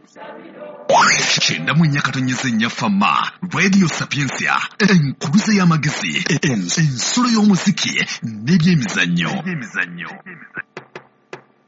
Kyenda mu nnyakatonyeza ennyafama Radio Sapiensia enkuluze y'amagezi ensolo y'omuziki n'ebyemizannyo.